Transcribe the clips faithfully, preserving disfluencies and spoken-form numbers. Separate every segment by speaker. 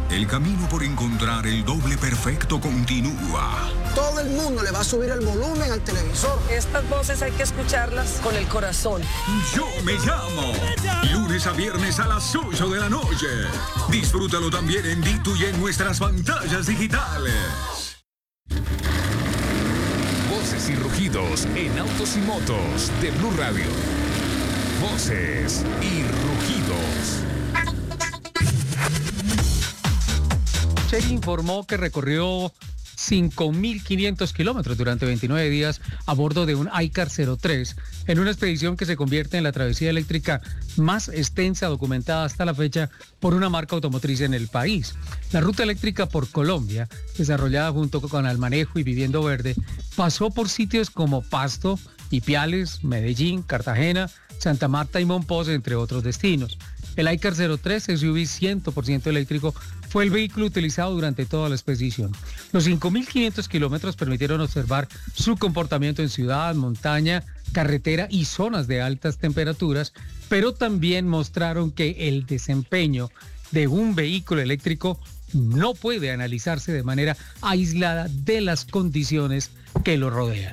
Speaker 1: El camino por encontrar el doble perfecto continúa.
Speaker 2: Todo el mundo le va a subir el volumen al televisor.
Speaker 3: Estas voces hay que escucharlas con el corazón.
Speaker 1: Yo me llamo. Lunes a viernes a las ocho de la noche. Disfrútalo también en Ditu y en nuestras pantallas digitales.
Speaker 4: Voces y rugidos en autos y motos de Blue Radio. Voces y rugidos.
Speaker 5: Chery informó que recorrió cinco mil quinientos kilómetros durante veintinueve días a bordo de un iCar cero tres en una expedición que se convierte en la travesía eléctrica más extensa documentada hasta la fecha por una marca automotriz en el país. La ruta eléctrica por Colombia, desarrollada junto con Almanejo y Viviendo Verde, pasó por sitios como Pasto, Ipiales, Medellín, Cartagena, Santa Marta y Monpós, entre otros destinos. El iCar cero tres S U V cien por ciento eléctrico fue el vehículo utilizado durante toda la expedición. Los cinco mil quinientos kilómetros permitieron observar su comportamiento en ciudad, montaña, carretera y zonas de altas temperaturas, pero también mostraron que el desempeño de un vehículo eléctrico no puede analizarse de manera aislada de las condiciones que lo rodean.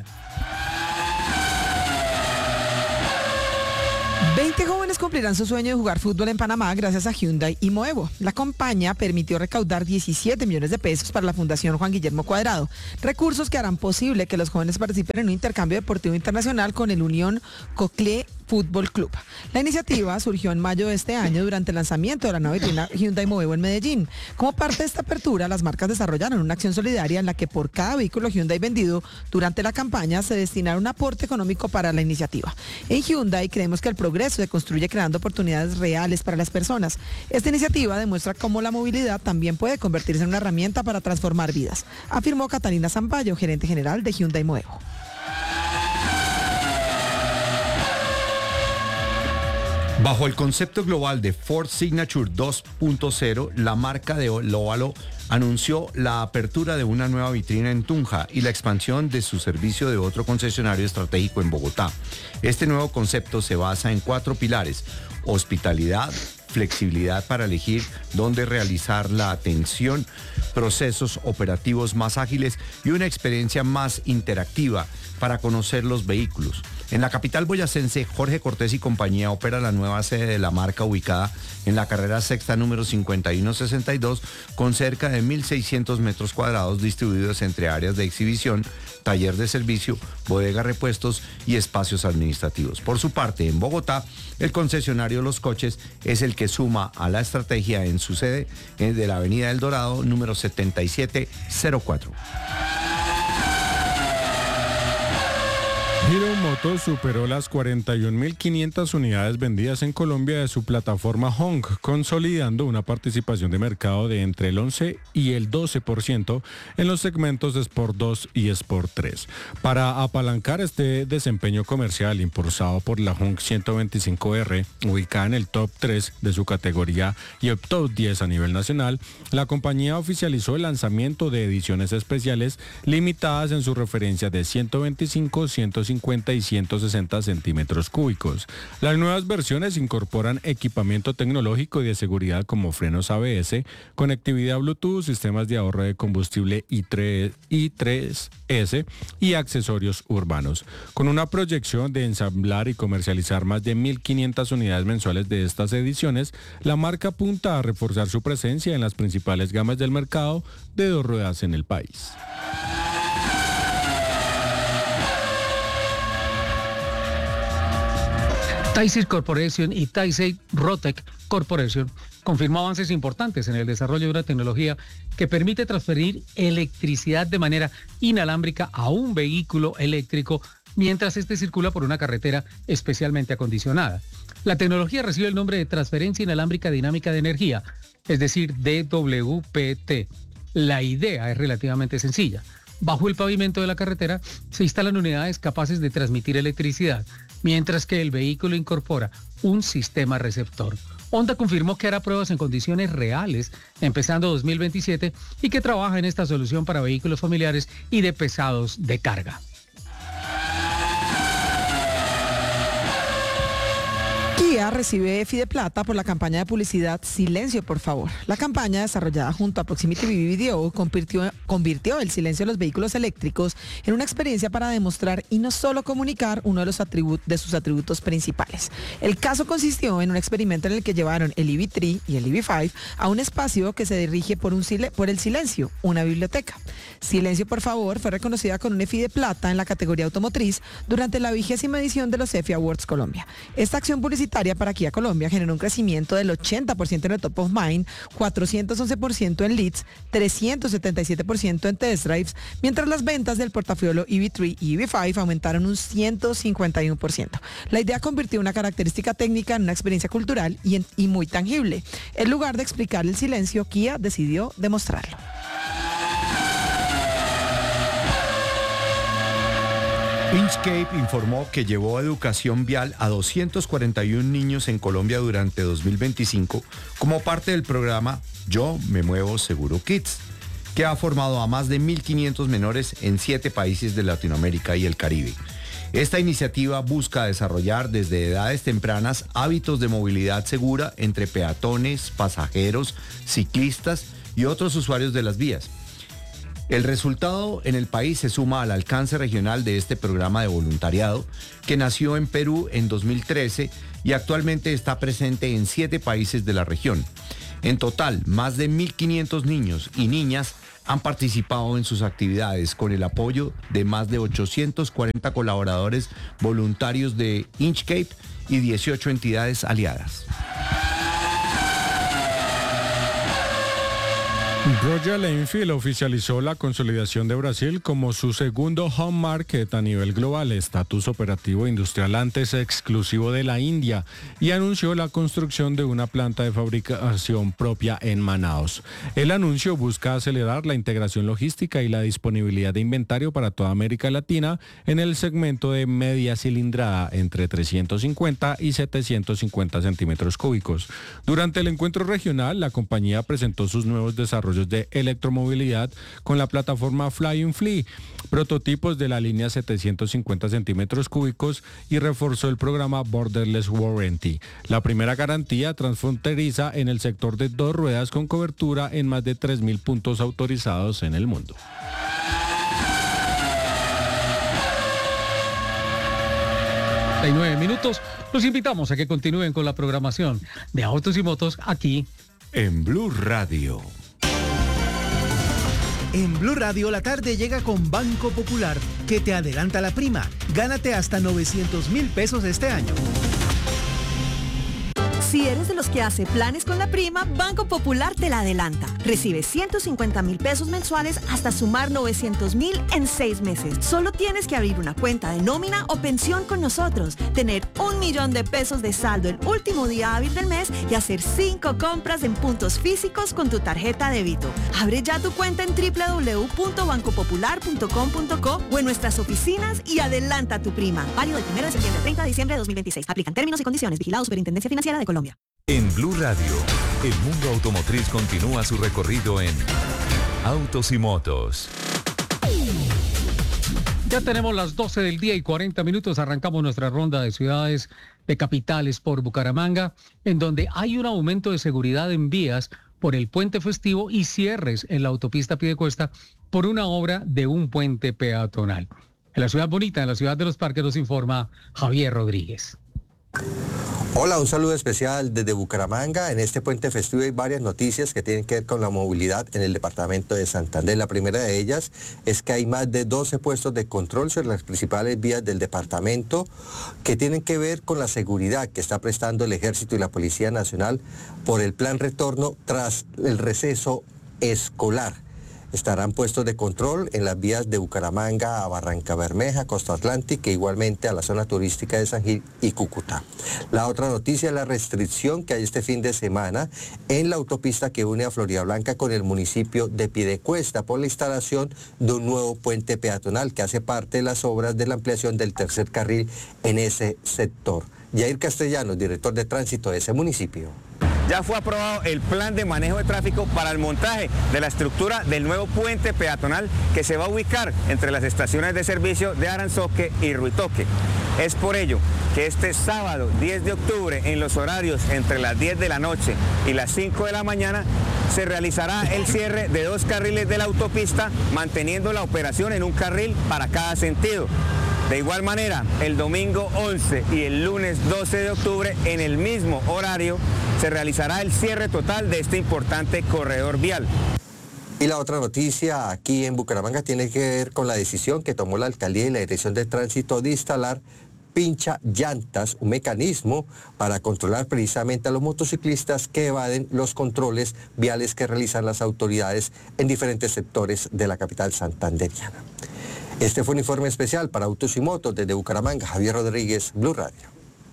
Speaker 6: veinte jóvenes cumplirán su sueño de jugar fútbol en Panamá gracias a Hyundai y Moevo. La compañía permitió recaudar diecisiete millones de pesos para la Fundación Juan Guillermo Cuadrado, recursos que harán posible que los jóvenes participen en un intercambio deportivo internacional con el Unión Cocle Fútbol Club. La iniciativa surgió en mayo de este año durante el lanzamiento de la nueva vitrina Hyundai Moevo en Medellín. Como parte de esta apertura, las marcas desarrollaron una acción solidaria en la que por cada vehículo Hyundai vendido durante la campaña se destinará un aporte económico para la iniciativa. En Hyundai creemos que el progreso se construye creando oportunidades reales para las personas. Esta iniciativa demuestra cómo la movilidad también puede convertirse en una herramienta para transformar vidas, afirmó Catalina Zampayo, gerente general de Hyundai Moevo.
Speaker 7: Bajo el concepto global de Ford Signature dos punto cero, la marca de Óvalo anunció la apertura de una nueva vitrina en Tunja y la expansión de su servicio de otro concesionario estratégico en Bogotá. Este nuevo concepto se basa en cuatro pilares: hospitalidad, flexibilidad para elegir dónde realizar la atención, procesos operativos más ágiles y una experiencia más interactiva para conocer los vehículos. En la capital boyacense, Jorge Cortés y compañía opera la nueva sede de la marca ubicada en la carrera sexta número cincuenta y uno sesenta y dos con cerca de mil seiscientos metros cuadrados distribuidos entre áreas de exhibición, taller de servicio, bodega repuestos y espacios administrativos. Por su parte, en Bogotá, el concesionario Los Coches es el que suma a la estrategia en su sede de la avenida El Dorado número setenta y siete cero cuatro.
Speaker 8: Hero Motos superó las cuarenta y un mil quinientas unidades vendidas en Colombia de su plataforma Honk, consolidando una participación de mercado de entre el once y el doce por ciento en los segmentos de Sport dos y Sport tres. Para apalancar este desempeño comercial impulsado por la Honk ciento veinticinco R, ubicada en el top tres de su categoría y el top diez a nivel nacional, la compañía oficializó el lanzamiento de ediciones especiales limitadas en su referencia de ciento veinticinco, ciento cincuenta y ciento sesenta centímetros cúbicos. Las nuevas versiones incorporan equipamiento tecnológico y de seguridad como frenos A B S, conectividad Bluetooth, sistemas de ahorro de combustible I tres S y accesorios urbanos. Con una proyección de ensamblar y comercializar más de mil quinientas unidades mensuales de estas ediciones, la marca apunta a reforzar su presencia en las principales gamas del mercado de dos ruedas en el país.
Speaker 5: Taisei Corporation y Taisei Rotec Corporation confirmó avances importantes en el desarrollo de una tecnología que permite transferir electricidad de manera inalámbrica a un vehículo eléctrico mientras este circula por una carretera especialmente acondicionada. La tecnología recibe el nombre de transferencia inalámbrica dinámica de energía, es decir, D W P T. La idea es relativamente sencilla. Bajo el pavimento de la carretera se instalan unidades capaces de transmitir electricidad, mientras que el vehículo incorpora un sistema receptor. Honda confirmó que hará pruebas en condiciones reales empezando dos mil veintisiete y que trabaja en esta solución para vehículos familiares y de pesados de carga.
Speaker 6: Kia recibe Fideplata por la campaña de publicidad Silencio, por favor. La campaña, desarrollada junto a Proximity Video, convirtió, convirtió el silencio de los vehículos eléctricos en una experiencia para demostrar y no solo comunicar uno de, los atribu- de sus atributos principales. El caso consistió en un experimento en el que llevaron el E V tres y el E V cinco a un espacio que se dirige por, un sil- por el silencio, una biblioteca. Silencio, por favor, fue reconocida con un E F I de plata en la categoría automotriz durante la vigésima edición de los E F I Awards Colombia. Esta acción publicitaria para Kia Colombia generó un crecimiento del ochenta por ciento en el top of mind, cuatrocientos once por ciento en leads, trescientos setenta y siete por ciento en test drives, mientras las ventas del portafolio E V tres y E V cinco aumentaron un ciento cincuenta y uno por ciento. La idea convirtió una característica técnica en una experiencia cultural y, en, y muy tangible. En lugar de explicar el silencio, Kia decidió demostrarlo.
Speaker 7: Inchcape informó que llevó educación vial a doscientos cuarenta y uno niños en Colombia durante dos mil veinticinco como parte del programa Yo Me Muevo Seguro Kids, que ha formado a más de mil quinientos menores en siete países de Latinoamérica y el Caribe. Esta iniciativa busca desarrollar desde edades tempranas hábitos de movilidad segura entre peatones, pasajeros, ciclistas y otros usuarios de las vías. El resultado en el país se suma al alcance regional de este programa de voluntariado, que nació en Perú en dos mil trece y actualmente está presente en siete países de la región. En total, más de mil quinientos niños y niñas han participado en sus actividades con el apoyo de más de ochocientos cuarenta colaboradores voluntarios de Inchcape y dieciocho entidades aliadas.
Speaker 8: Royal Enfield oficializó la consolidación de Brasil como su segundo home market a nivel global, estatus operativo industrial antes exclusivo de la India, y anunció la construcción de una planta de fabricación propia en Manaus. El anuncio busca acelerar la integración logística y la disponibilidad de inventario para toda América Latina en el segmento de media cilindrada entre trescientos cincuenta y setecientos cincuenta centímetros cúbicos. Durante el encuentro regional, la compañía presentó sus nuevos desarrollos de electromovilidad con la plataforma Flying Flea, prototipos de la línea setecientos cincuenta centímetros cúbicos, y reforzó el programa Borderless Warranty, la primera garantía transfronteriza en el sector de dos ruedas con cobertura en más de tres mil puntos autorizados en el mundo.
Speaker 5: treinta y nueve minutos. Los invitamos a que continúen con la programación de Autos y Motos aquí
Speaker 7: en Blue Radio.
Speaker 9: En Blue Radio la tarde llega con Banco Popular, que te adelanta la prima. Gánate hasta novecientos mil pesos este año.
Speaker 10: Si eres de los que hace planes con la prima, Banco Popular te la adelanta. Recibe ciento cincuenta mil pesos mensuales hasta sumar novecientos mil en seis meses. Solo tienes que abrir una cuenta de nómina o pensión con nosotros, tener un millón de pesos de saldo el último día hábil del mes y hacer cinco compras en puntos físicos con tu tarjeta de débito. Abre ya tu cuenta en doble u doble u doble u punto banco popular punto com punto co o en nuestras oficinas y adelanta tu prima. Válido del primero de septiembre al treinta de diciembre de dos mil veintiséis. Aplican términos y condiciones. Vigilado Superintendencia Financiera de Colombia.
Speaker 4: En Blue Radio, el mundo automotriz continúa su recorrido en Autos y Motos.
Speaker 5: Ya tenemos las doce del día y cuarenta minutos. Arrancamos nuestra ronda de ciudades, de capitales por Bucaramanga, en donde hay un aumento de seguridad en vías por el puente festivo y cierres en la autopista Piedecuesta por una obra de un puente peatonal. En la ciudad bonita, en la ciudad de los parques, nos informa Javier Rodríguez.
Speaker 11: Hola, un saludo especial desde Bucaramanga. En este puente festivo hay varias noticias que tienen que ver con la movilidad en el departamento de Santander. La primera de ellas es que hay más de doce puestos de control sobre las principales vías del departamento que tienen que ver con la seguridad que está prestando el Ejército y la Policía Nacional por el plan retorno tras el receso escolar. Estarán puestos de control en las vías de Bucaramanga a Barranca Bermeja, Costa Atlántica e igualmente a la zona turística de San Gil y Cúcuta. La otra noticia es la restricción que hay este fin de semana en la autopista que une a Floridablanca con el municipio de Piedecuesta por la instalación de un nuevo puente peatonal que hace parte de las obras de la ampliación del tercer carril en ese sector. Yair Castellanos, director de tránsito de ese municipio.
Speaker 12: Ya fue aprobado el plan de manejo de tráfico para el montaje de la estructura del nuevo puente peatonal que se va a ubicar entre las estaciones de servicio de Aranzoque y Ruitoque. Es por ello que este sábado diez de octubre, en los horarios entre las diez de la noche y las cinco de la mañana, se realizará el cierre de dos carriles de la autopista, manteniendo la operación en un carril para cada sentido. De igual manera, el domingo once y el lunes doce de octubre, en el mismo horario, se realizará el cierre total de este importante corredor vial.
Speaker 11: Y la otra noticia aquí en Bucaramanga tiene que ver con la decisión que tomó la Alcaldía y la Dirección de Tránsito de instalar pincha llantas, un mecanismo para controlar precisamente a los motociclistas que evaden los controles viales que realizan las autoridades en diferentes sectores de la capital santandereana. Este fue un informe especial para Autos y Motos desde Bucaramanga. Javier Rodríguez, Blue Radio.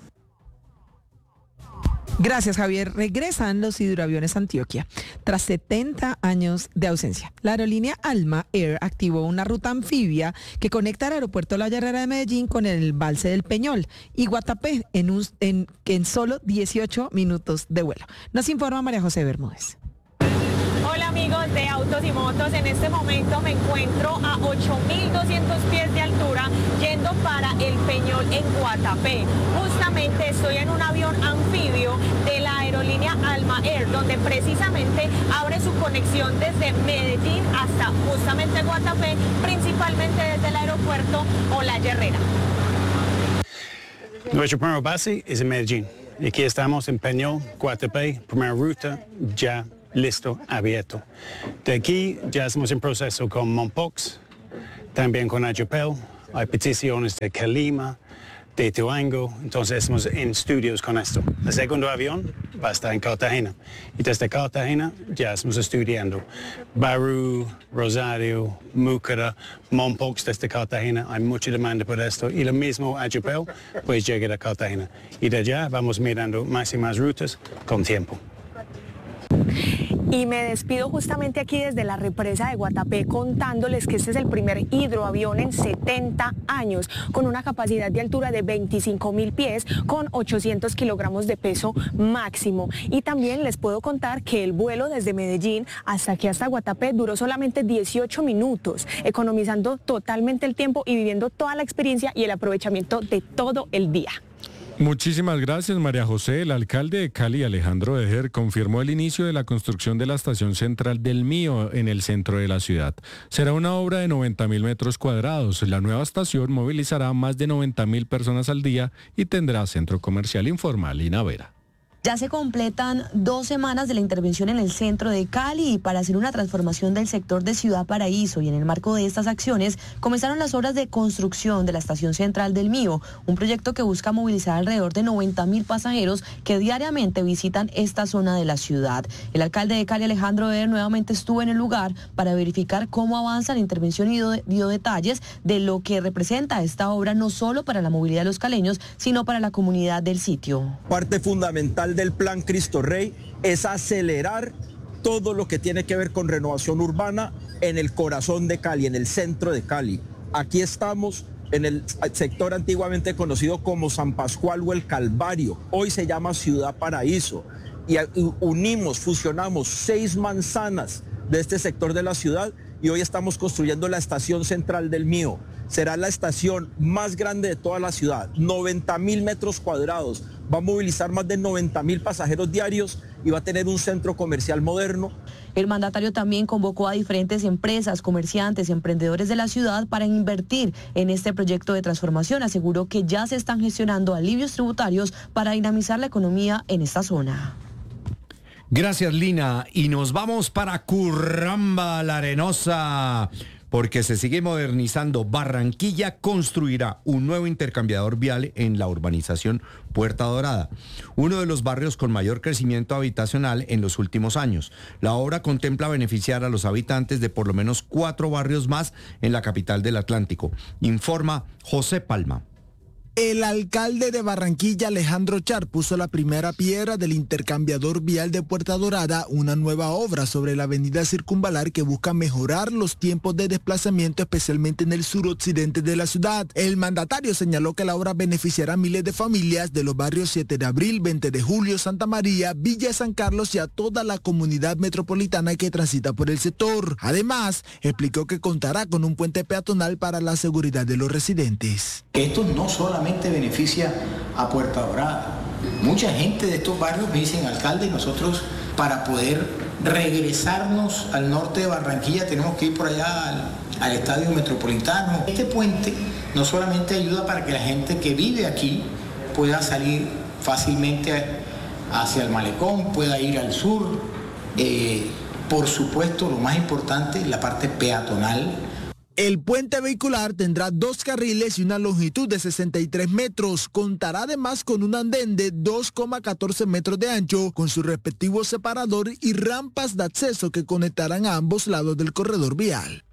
Speaker 6: Gracias, Javier. Regresan los hidroaviones Antioquia. Tras setenta años de ausencia, la aerolínea Alma Air activó una ruta anfibia que conecta el aeropuerto La Herrera de Medellín con el embalse del Peñol y Guatapé en, un, en, en solo dieciocho minutos de vuelo. Nos informa María José Bermúdez.
Speaker 13: Hola amigos de Autos y Motos, en este momento me encuentro a ocho mil doscientos pies de altura yendo para el Peñol en Guatapé. Justamente estoy en un avión anfibio de la aerolínea Alma Air, donde precisamente abre su conexión desde Medellín hasta justamente Guatapé, principalmente desde el aeropuerto La Herrera.
Speaker 14: Nuestra primera base es en Medellín. Aquí estamos en Peñol, Guatapé, primera ruta ya listo, abierto. De aquí ya estamos en proceso con Mompox, también con Ayupel, hay peticiones de Calima, de Tuango, entonces estamos en estudios con esto. El segundo avión va a estar en Cartagena y desde Cartagena ya estamos estudiando Barú, Rosario, Múcara, Mompox desde Cartagena, hay mucha demanda por esto y lo mismo Ayupel pues llega a Cartagena y de allá vamos mirando más y más rutas con tiempo.
Speaker 13: Y me despido justamente aquí desde la represa de Guatapé contándoles que este es el primer hidroavión en setenta años con una capacidad de altura de veinticinco mil pies con ochocientos kilogramos de peso máximo. Y también les puedo contar que el vuelo desde Medellín hasta aquí hasta Guatapé duró solamente dieciocho minutos, economizando totalmente el tiempo y viviendo toda la experiencia y el aprovechamiento de todo el día.
Speaker 8: Muchísimas gracias, María José. El alcalde de Cali, Alejandro Dejer, confirmó el inicio de la construcción de la estación central del Mío en el centro de la ciudad. Será una obra de noventa mil metros cuadrados. La nueva estación movilizará más de noventa mil personas al día y tendrá centro comercial informal y Navera.
Speaker 15: Ya se completan dos semanas de la intervención en el centro de Cali y para hacer una transformación del sector de Ciudad Paraíso, y en el marco de estas acciones comenzaron las obras de construcción de la estación central del Mío, un proyecto que busca movilizar alrededor de noventa mil pasajeros que diariamente visitan esta zona de la ciudad. El alcalde de Cali, Alejandro Dejer, nuevamente estuvo en el lugar para verificar cómo avanza la intervención y dio, dio detalles de lo que representa esta obra no solo para la movilidad de los caleños, sino para la comunidad del sitio.
Speaker 16: Parte fundamental del Plan Cristo Rey es acelerar todo lo que tiene que ver con renovación urbana en el corazón de Cali, en el centro de Cali. Aquí estamos en el sector antiguamente conocido como San Pascual o el Calvario, hoy se llama Ciudad Paraíso, y unimos, fusionamos seis manzanas de este sector de la ciudad y hoy estamos construyendo la estación central del Mío. Será la estación más grande de toda la ciudad, noventa mil metros cuadrados, va a movilizar más de noventa mil pasajeros diarios y va a tener un centro comercial moderno.
Speaker 15: El mandatario también convocó a diferentes empresas, comerciantes, emprendedores de la ciudad para invertir en este proyecto de transformación. Aseguró que ya se están gestionando alivios tributarios para dinamizar la economía en esta zona.
Speaker 7: Gracias, Lina. Y nos vamos para Curramba, La Arenosa, porque se sigue modernizando. Barranquilla construirá un nuevo intercambiador vial en la urbanización Puerta Dorada, uno de los barrios con mayor crecimiento habitacional en los últimos años. La obra contempla beneficiar a los habitantes de por lo menos cuatro barrios más en la capital del Atlántico, informa José Palma.
Speaker 17: El alcalde de Barranquilla, Alejandro Char, puso la primera piedra del intercambiador vial de Puerta Dorada, una nueva obra sobre la avenida Circunvalar que busca mejorar los tiempos de desplazamiento, especialmente en el suroccidente de la ciudad. El mandatario señaló que la obra beneficiará a miles de familias de los barrios siete de abril, veinte de julio, Santa María, Villa de San Carlos y a toda la comunidad metropolitana que transita por el sector. Además, explicó que contará con un puente peatonal para la seguridad de los residentes.
Speaker 18: Esto no solamente solamente beneficia a Puerta Dorada. Mucha gente de estos barrios me dicen, alcalde, nosotros para poder regresarnos al norte de Barranquilla tenemos que ir por allá al, al Estadio Metropolitano. Este puente no solamente ayuda para que la gente que vive aquí pueda salir fácilmente hacia el malecón, pueda ir al sur, eh, por supuesto, lo más importante, la parte peatonal.
Speaker 17: El puente vehicular tendrá dos carriles y una longitud de sesenta y tres metros. Contará además con un andén de dos coma catorce metros de ancho, con su respectivo separador y rampas de acceso que conectarán a ambos lados del corredor vial.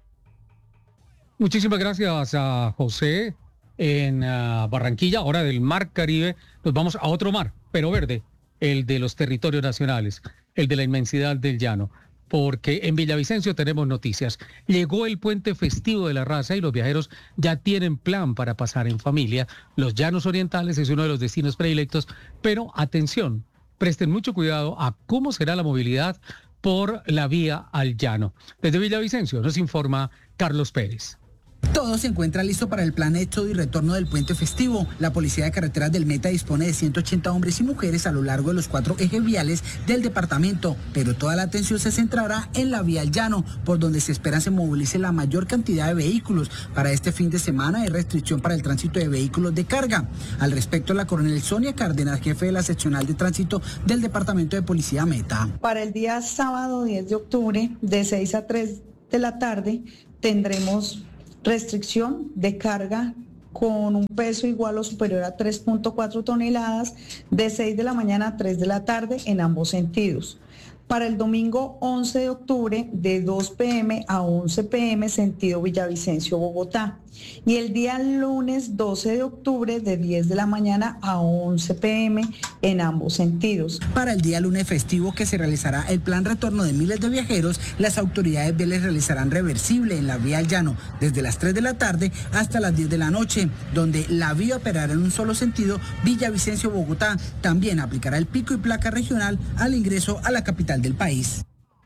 Speaker 5: Muchísimas gracias a José en uh, Barranquilla. Ahora del Mar Caribe nos vamos a otro mar, pero verde, el de los territorios nacionales, el de la inmensidad del llano. Porque en Villavicencio tenemos noticias. Llegó el puente festivo de la raza y los viajeros ya tienen plan para pasar en familia. Los Llanos Orientales es uno de los destinos predilectos, pero atención, presten mucho cuidado a cómo será la movilidad por la vía al llano. Desde Villavicencio nos informa Carlos Pérez.
Speaker 19: Todo se encuentra listo para el plan éxodo y retorno del puente festivo. La Policía de Carreteras del Meta dispone de ciento ochenta hombres y mujeres a lo largo de los cuatro ejes viales del departamento, pero toda la atención se centrará en la vía al llano, por donde se espera se movilice la mayor cantidad de vehículos. Para este fin de semana hay restricción para el tránsito de vehículos de carga. Al respecto, la coronel Sonia Cárdenas, jefe de la seccional de tránsito del Departamento de Policía Meta.
Speaker 20: Para el día sábado diez de octubre, de seis a tres de la tarde, tendremos restricción de carga con un peso igual o superior a tres punto cuatro toneladas de seis de la mañana a tres de la tarde en ambos sentidos. Para el domingo once de octubre de dos pe eme a once pe eme sentido Villavicencio-Bogotá. Y el día lunes doce de octubre de diez de la mañana a once pe eme en ambos sentidos.
Speaker 19: Para el día lunes festivo que se realizará el plan retorno de miles de viajeros, las autoridades viales realizarán reversible en la vía al llano desde las tres de la tarde hasta las diez de la noche, donde la vía operará en un solo sentido Villavicencio-Bogotá. También aplicará el pico y placa regional al ingreso a la capital del país.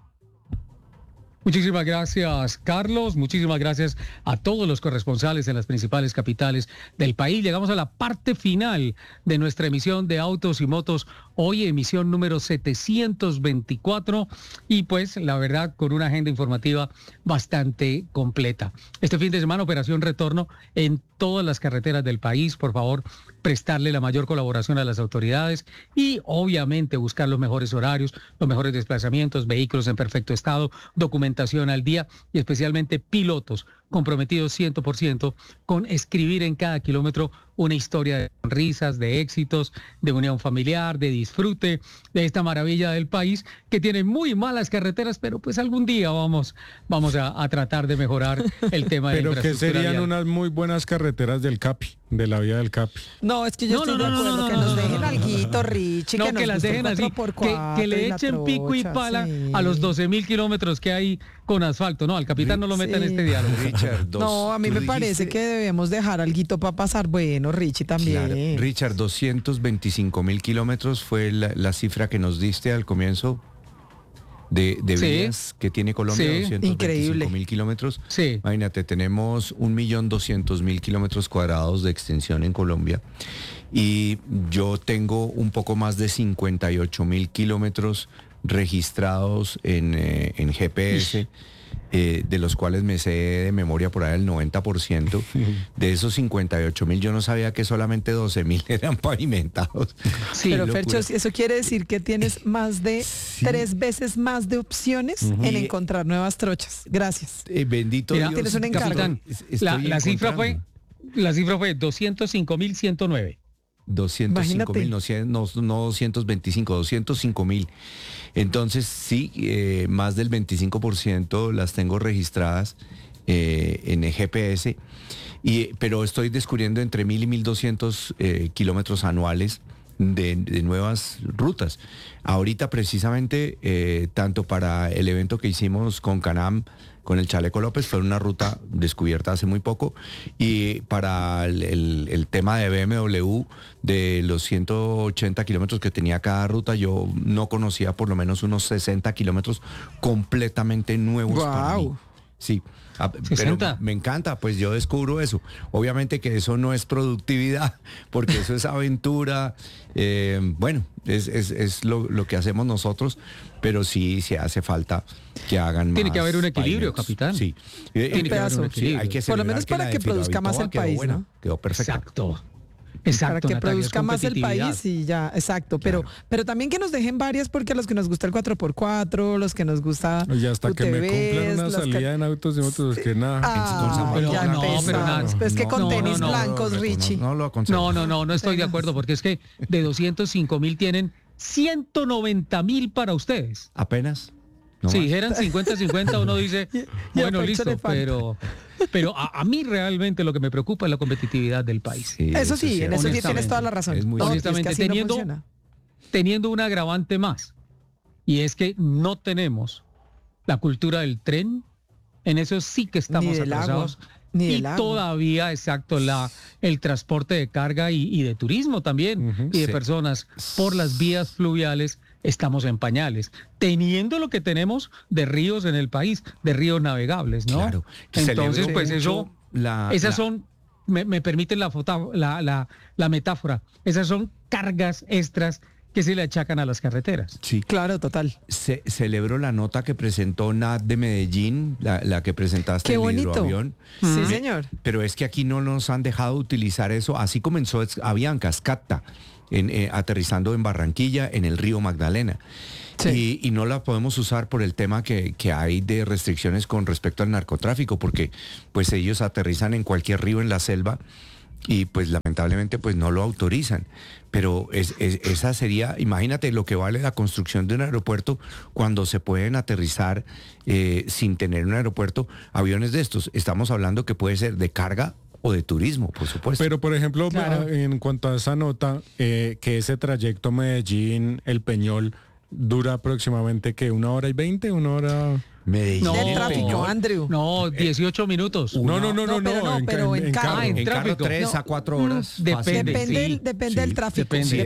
Speaker 5: Muchísimas gracias, Carlos. Muchísimas gracias a todos los corresponsales en las principales capitales del país. Llegamos a la parte final de nuestra emisión de Autos y Motos. Hoy emisión número setecientos veinticuatro y pues la verdad con una agenda informativa bastante completa. Este fin de semana operación retorno en todas las carreteras del país. Por favor, prestarle la mayor colaboración a las autoridades y obviamente buscar los mejores horarios, los mejores desplazamientos, vehículos en perfecto estado, documentación al día y especialmente pilotos comprometidos cien por ciento con escribir en cada kilómetro una historia de sonrisas, de éxitos, de unión familiar, de disfrute de esta maravilla del país que tiene muy malas carreteras, pero pues algún día vamos, vamos a, a tratar de mejorar el tema de la infraestructura.
Speaker 8: Pero que serían
Speaker 5: vial.
Speaker 8: Unas muy buenas carreteras del Capi, de la vía del Capi.
Speaker 6: No, es que yo
Speaker 5: No,
Speaker 6: estoy
Speaker 5: no,
Speaker 6: de
Speaker 5: no,
Speaker 6: acuerdo
Speaker 5: no, no,
Speaker 6: que
Speaker 5: no,
Speaker 6: nos
Speaker 5: no,
Speaker 6: dejen
Speaker 5: no,
Speaker 6: alguito, Richie,
Speaker 5: No,
Speaker 6: que,
Speaker 5: que,
Speaker 6: nos
Speaker 5: las
Speaker 6: guste el
Speaker 5: dejen así,
Speaker 6: cuatro por
Speaker 5: que,
Speaker 6: cuatro
Speaker 5: que le
Speaker 6: y la
Speaker 5: echen pico y
Speaker 6: trocha,
Speaker 5: pala
Speaker 6: sí.
Speaker 5: a los doce mil kilómetros que hay con asfalto. No, al capitán no lo meta en
Speaker 6: Sí.
Speaker 5: este diálogo.
Speaker 7: Richard, dos,
Speaker 6: No, a mí
Speaker 7: tú
Speaker 6: me
Speaker 7: dijiste-
Speaker 6: parece que debemos dejar alguito para pasar bueno, Richie, también.
Speaker 7: Claro. Richard, doscientos veinticinco mil kilómetros fue la, la cifra que nos diste al comienzo de, de
Speaker 5: Sí.
Speaker 7: vías que tiene Colombia,
Speaker 5: Sí.
Speaker 7: doscientos veinticinco
Speaker 6: Increíble.
Speaker 7: mil kilómetros.
Speaker 5: Sí.
Speaker 7: Imagínate, tenemos un millón doscientos mil kilómetros cuadrados de extensión en Colombia y yo tengo un poco más de cincuenta y ocho mil kilómetros registrados en, eh, en G P S. Eh, de los cuales me sé de memoria por ahí el noventa por ciento. De esos cincuenta y ocho mil yo no sabía que solamente doce mil eran pavimentados.
Speaker 5: Sí,
Speaker 6: Pero
Speaker 7: locura.
Speaker 6: Fercho, eso quiere decir que tienes más de tres veces más de opciones
Speaker 7: Ujú.
Speaker 6: en
Speaker 7: Y-
Speaker 6: encontrar nuevas trochas. Gracias.
Speaker 7: Eh, bendito
Speaker 5: Mira,
Speaker 7: Dios.
Speaker 6: tienes un encargo.
Speaker 5: Capitán,
Speaker 7: Estoy
Speaker 5: la, la cifra fue
Speaker 7: encontrando.
Speaker 5: la cifra fue doscientos cinco mil ciento nueve.
Speaker 7: doscientos cinco mil, no,
Speaker 6: Imagínate.
Speaker 7: cien- no, no doscientos veinticinco, doscientos cinco mil. Entonces sí, eh, más del veinticinco por ciento las tengo registradas eh, en el G P S, y, pero estoy descubriendo entre mil y mil doscientos eh, kilómetros anuales de, de nuevas rutas. Ahorita precisamente, eh, tanto para el evento que hicimos con Canam, con el Chaleco López, fue una ruta descubierta hace muy poco, y para el, el- el tema de B M W, de los ciento ochenta kilómetros que tenía cada ruta, yo no conocía por lo menos unos sesenta kilómetros completamente nuevos para mí.
Speaker 6: Wow.
Speaker 7: Sí, ah, pero me encanta, pues yo descubro eso. Obviamente que eso no es productividad, porque eso es aventura. Eh, bueno, es, es, es lo, lo que hacemos nosotros, pero sí, sí hace falta que hagan más.
Speaker 5: Tiene que haber un equilibrio,
Speaker 7: pilots.
Speaker 5: capitán.
Speaker 7: Sí,
Speaker 5: Tiene que haber un equilibrio.
Speaker 7: Sí, hay que
Speaker 6: por lo menos para que, que produzca más el país,
Speaker 7: buena,
Speaker 6: ¿no?
Speaker 7: Quedó perfecto.
Speaker 5: Exacto. Exacto,
Speaker 6: para que
Speaker 5: Natalia,
Speaker 6: produzca más el país y ya, exacto, pero claro. pero también que nos dejen varias, porque a los que nos gusta el cuatro por cuatro, los que nos gusta
Speaker 8: ya hasta U T Vs, que me cumplan una salida que... en autos y motos, que nada.
Speaker 6: Ah,
Speaker 5: pero
Speaker 6: ya
Speaker 5: no, pero nada.
Speaker 6: Es que con
Speaker 5: no,
Speaker 6: tenis
Speaker 5: no, no,
Speaker 6: blancos,
Speaker 5: no,
Speaker 6: Richie.
Speaker 7: No, no, no,
Speaker 5: no, no, no, no estoy de acuerdo, porque es que de doscientos cinco mil tienen ciento noventa mil para ustedes.
Speaker 7: ¿Apenas? No
Speaker 5: si
Speaker 7: más.
Speaker 5: dijeran cincuenta cincuenta, uno dice, bueno, listo, pero, pero a, a mí realmente lo que me preocupa es la competitividad del país.
Speaker 6: Sí, eso sí, en eso sí tienes toda la razón.
Speaker 5: Es muy honestamente, es que teniendo, no teniendo un agravante más, y es que no tenemos la cultura del tren, en eso sí que estamos atrasados. Y todavía, exacto, la, el transporte de carga y, y de turismo también, uh-huh, y de sí. personas por las vías fluviales, estamos en pañales, teniendo lo que tenemos de ríos en el país, de ríos navegables, ¿no? Claro. Entonces, pues eso, la, esas la... son, me, me permiten la, foto, la, la, la metáfora, esas son cargas extras que se le achacan a las carreteras.
Speaker 7: Sí,
Speaker 6: claro, total.
Speaker 7: Se, celebro la nota que presentó Nat de Medellín, la, la que presentaste.
Speaker 6: Qué
Speaker 7: el
Speaker 6: bonito.
Speaker 7: Hidroavión.
Speaker 6: Sí, mm. señor.
Speaker 7: Pero es que aquí no nos han dejado utilizar eso. Así comenzó Avianca, Scatta, en, eh, aterrizando en Barranquilla, en el río Magdalena. Sí. Y, y no la podemos usar por el tema que, que hay de restricciones con respecto al narcotráfico, porque pues ellos aterrizan en cualquier río en la selva y pues lamentablemente pues no lo autorizan. Pero es, es, esa sería, imagínate lo que vale la construcción de un aeropuerto cuando se pueden aterrizar eh, sin tener un aeropuerto aviones de estos. Estamos hablando que puede ser de carga o de turismo, por supuesto.
Speaker 8: Pero, por ejemplo, claro. en cuanto a esa nota, eh, que ese trayecto Medellín-El Peñol dura aproximadamente, ¿qué? ¿Una hora y veinte? ¿Una hora...?
Speaker 7: Medellín.
Speaker 6: No, el tráfico, no, Andrew.
Speaker 5: No, dieciocho minutos.
Speaker 8: No, no, no, no, no,
Speaker 6: no,
Speaker 8: en,
Speaker 6: pero
Speaker 8: en,
Speaker 6: en,
Speaker 8: en
Speaker 6: carro.
Speaker 8: carro.
Speaker 7: En carro tres no, a cuatro horas.
Speaker 6: Depende, depende, sí, depende sí, del tráfico.
Speaker 7: Depende.